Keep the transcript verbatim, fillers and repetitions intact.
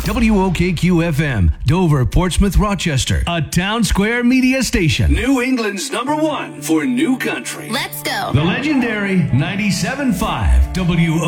W O K Q F M, Dover, Portsmouth, Rochester, a Town Square media station. New England's number one for new country. Let's go. The legendary ninety-seven point five W O K Q.